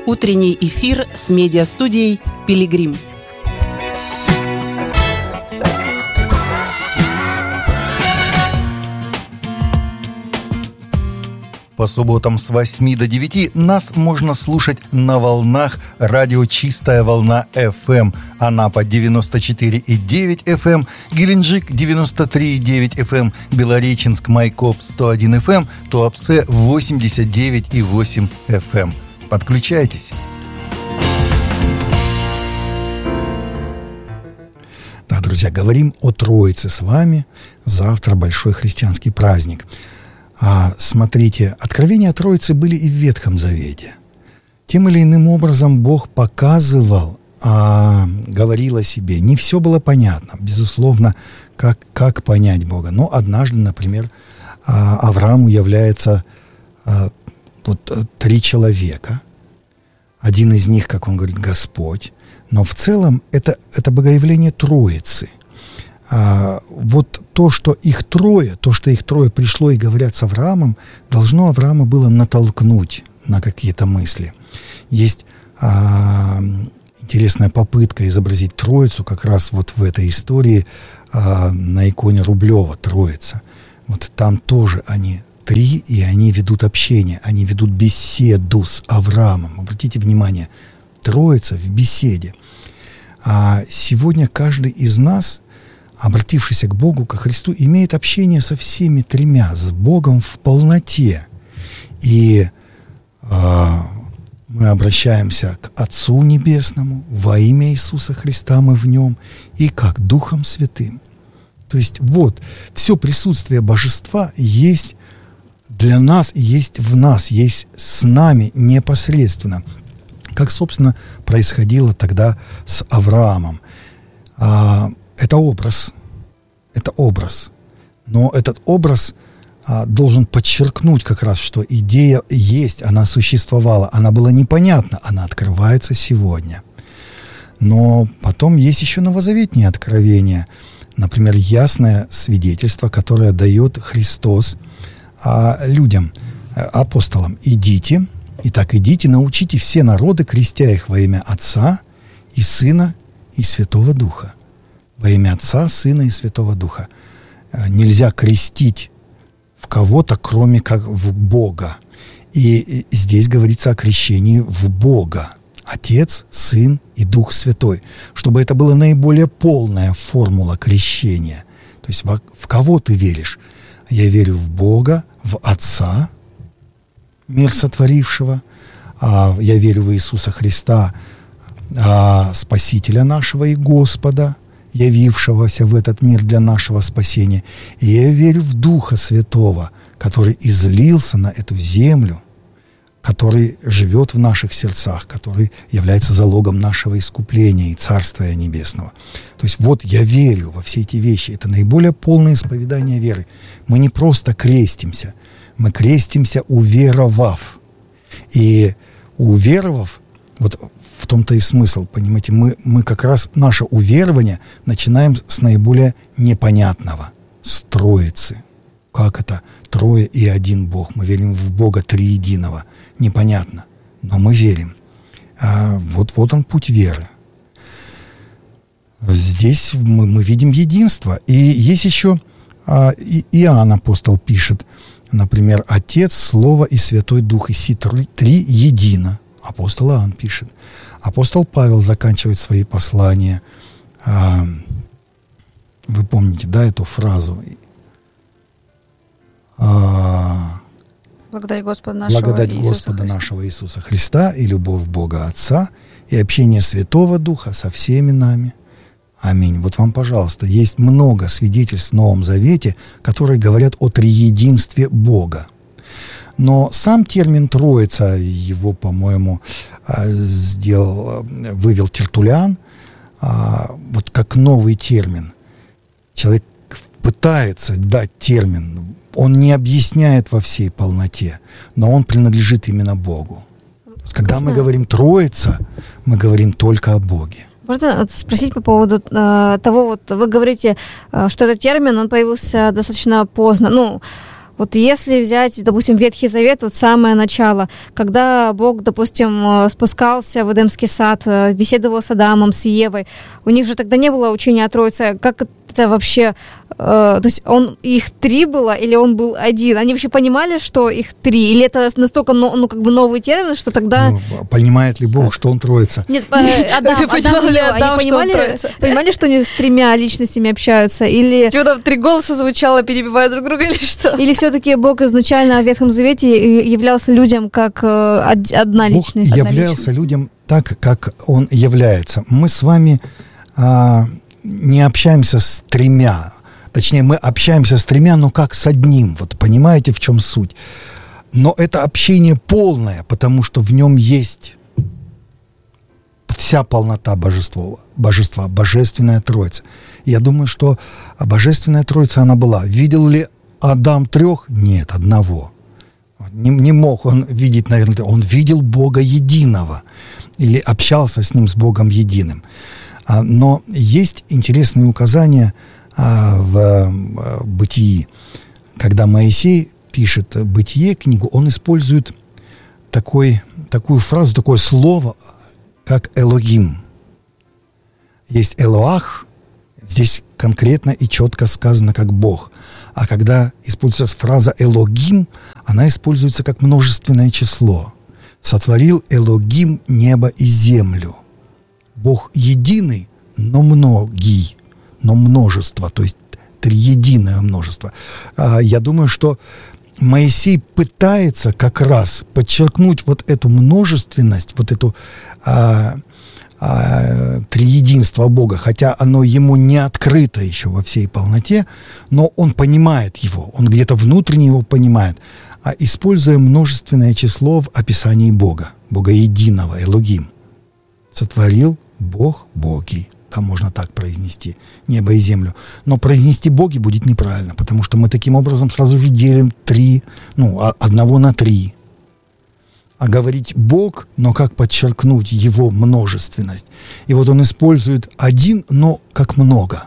Утренний эфир с медиастудией «Пилигрим». По субботам с 8 до 9 нас можно слушать на волнах радио «Чистая волна FM». Анапа 94,9 FM, Геленджик 93,9 FM, Белореченск, Майкоп 101 FM, Туапсе 89,8 FM. Подключайтесь. Да, друзья, говорим о Троице с вами. Завтра большой христианский праздник. Смотрите, откровения о Троице были и в Ветхом Завете. Тем или иным образом Бог показывал, говорил о себе. Не все было понятно, безусловно, как понять Бога. Но однажды, например, Аврааму является 3 человека. Один из них, как он говорит, Господь. Но в целом это богоявление Троицы. Вот то, что их трое пришло и говорят с Авраамом, должно Авраама было натолкнуть на какие-то мысли. Есть интересная попытка изобразить Троицу как раз вот в этой истории на иконе Рублева «Троица». Вот там тоже они 3, и они ведут общение, они ведут беседу с Авраамом. Обратите внимание, Троица в беседе. Сегодня каждый из нас, обратившийся к Богу, ко Христу, имеет общение со всеми 3, с Богом в полноте. И мы обращаемся к Отцу Небесному, во имя Иисуса Христа мы в Нем, и как Духом Святым. То есть вот, все присутствие Божества есть для нас, есть в нас, есть с нами непосредственно. Как, собственно, происходило тогда с Авраамом. Это образ. Но этот образ должен подчеркнуть как раз, что идея есть, она существовала, она была непонятна, она открывается сегодня. Но потом есть еще новозаветные откровения. Например, ясное свидетельство, которое дает Христос людям, апостолам. Идите, научите все народы, крестя их во имя Отца и Сына и Святого Духа. Во имя Отца, Сына и Святого Духа. Нельзя крестить в кого-то, кроме как в Бога. И здесь говорится о крещении в Бога. Отец, Сын и Дух Святой. Чтобы это была наиболее полная формула крещения. То есть в кого ты веришь? Я верю в Бога, в Отца, мир сотворившего. Я верю в Иисуса Христа, Спасителя нашего и Господа, явившегося в этот мир для нашего спасения. И я верю в Духа Святого, который излился на эту землю, который живет в наших сердцах, который является залогом нашего искупления и Царствия Небесного. То есть вот я верю во все эти вещи. Это наиболее полное исповедание веры. Мы не просто крестимся, мы крестимся, уверовав. И уверовав, вот в том-то и смысл, понимаете, мы как раз наше уверование начинаем с наиболее непонятного, с Троицы. Как это? Трое и один Бог. Мы верим в Бога триединого. Непонятно, но мы верим. Вот он путь веры. Здесь мы видим единство. И есть еще Иоанн апостол пишет, например, Отец, Слово и Святой Дух, и сии 3 едино. Апостол Иоанн пишет. Апостол Павел заканчивает свои послания. Вы помните, да, эту фразу? Благодать Господа нашего Иисуса Христа и любовь Бога Отца и общение Святого Духа со всеми нами. Аминь. Вот вам, пожалуйста, есть много свидетельств в Новом Завете, которые говорят о триединстве Бога. Но сам термин «Троица», его, по-моему, вывел Тертуллиан, вот как новый термин. Человек пытается дать термин, он не объясняет во всей полноте, но он принадлежит именно Богу. Когда мы говорим «Троица», мы говорим только о Боге. Можно спросить по поводу того, вот вы говорите, что этот термин, он появился достаточно поздно. Вот если взять, допустим, Ветхий Завет, вот самое начало, когда Бог, допустим, спускался в Эдемский сад, беседовал с Адамом, с Евой, у них же тогда не было учения о Троице. Как это вообще... То есть их 3 было или он был один? Они вообще понимали, что их 3? Или это настолько новый термин, что тогда... Понимает ли Бог, что он Троица? Нет, Адам и Ева, они понимали, что они с 3 личностями общаются? Или... Там 3 голоса звучало, перебивая друг друга или что? Или все-таки Бог изначально в Ветхом Завете являлся людям как одна личность? Бог являлся людям так, как Он является. Мы с вами не общаемся с 3. Точнее, мы общаемся с 3, но как с одним. Вот понимаете, в чем суть? Но это общение полное, потому что в нем есть вся полнота божества, Божественная Троица. Я думаю, что Божественная Троица, она была. Видел ли Адам 3? Нет, 1. Не мог он видеть, наверное, он видел Бога единого или общался с ним, с Богом единым. Но есть интересные указания в Бытии. Когда Моисей пишет Бытие, книгу, он использует такую фразу, такое слово, как Элогим. Есть Элоах, здесь конкретно и четко сказано как Бог. А когда используется фраза Элогим, она используется как множественное число. Сотворил Элогим небо и землю. Бог единый, но многий, но множество, то есть триединое множество. Я думаю, что Моисей пытается как раз подчеркнуть вот эту множественность, вот эту триединство Бога, хотя оно ему не открыто еще во всей полноте, но он понимает его, он где-то внутренне его понимает, используя множественное число в описании Бога, Бога единого, Элогим. Сотворил Бог боги. Там можно так произнести, небо и землю. Но произнести боги будет неправильно, потому что мы таким образом сразу же делим 3, 1 на 3. А говорить Бог, но как подчеркнуть его множественность? И вот он использует 1, но как много.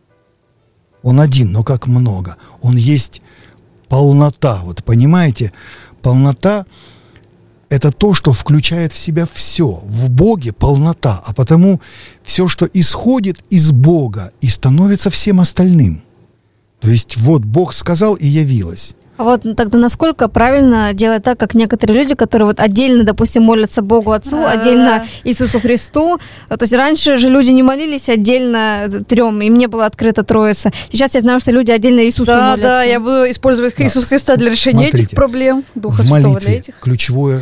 Он 1, но как много. Он есть полнота. Вот понимаете, полнота — это то, что включает в себя все. В Боге полнота, а потому все, что исходит из Бога и становится всем остальным. То есть вот Бог сказал, и явилось. А вот тогда насколько правильно делать так, как некоторые люди, которые вот отдельно, допустим, молятся Богу Отцу, отдельно Иисусу Христу. То есть раньше же люди не молились отдельно 3, им не была открыта Троица. Сейчас я знаю, что люди отдельно Иисусу молятся. Да, я буду использовать Иисуса Христа для решения этих проблем. Духа в Святого молитве для этих. Ключевой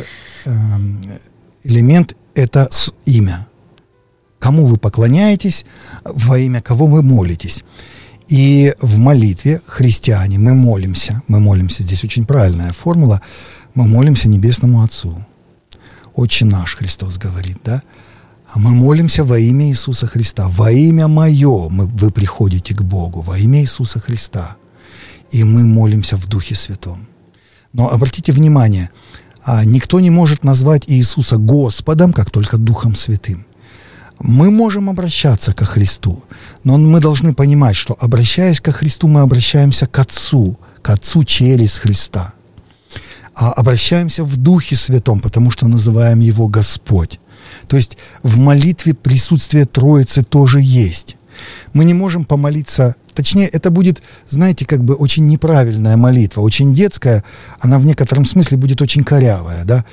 элемент — это имя. Кому вы поклоняетесь, во имя кого вы молитесь. И в молитве христиане мы молимся, здесь очень правильная формула, мы молимся Небесному Отцу. Отче наш, Христос говорит, да? А мы молимся во имя Иисуса Христа. Во имя Мое вы приходите к Богу, во имя Иисуса Христа. И мы молимся в Духе Святом. Но обратите внимание, никто не может назвать Иисуса Господом, как только Духом Святым. Мы можем обращаться ко Христу, но мы должны понимать, что, обращаясь ко Христу, мы обращаемся к Отцу через Христа. А обращаемся в Духе Святом, потому что называем Его Господь. То есть в молитве присутствие Троицы тоже есть. Мы не можем помолиться, точнее, это будет, знаете, как бы очень неправильная молитва, очень детская, она в некотором смысле будет очень корявая, да?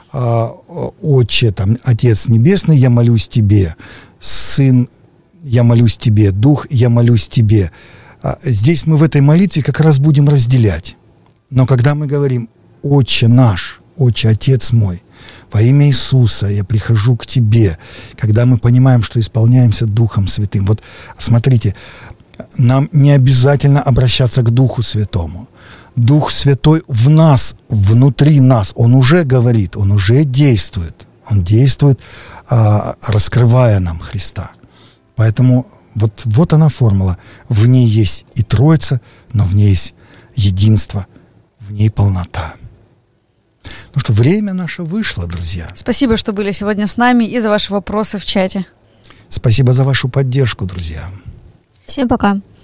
Отче, Отец Небесный, я молюсь Тебе, Сын, я молюсь Тебе, Дух, я молюсь Тебе. Здесь мы в этой молитве как раз будем разделять. Но когда мы говорим Отче наш, Отче, Отец мой, во имя Иисуса я прихожу к Тебе, когда мы понимаем, что исполняемся Духом Святым. Вот смотрите, нам не обязательно обращаться к Духу Святому. Дух Святой в нас, внутри нас, Он уже говорит, Он уже действует. Он действует, раскрывая нам Христа. Поэтому вот она формула. В ней есть и Троица, но в ней есть единство, в ней полнота. Ну что, время наше вышло, друзья. Спасибо, что были сегодня с нами, и за ваши вопросы в чате. Спасибо за вашу поддержку, друзья. Всем пока.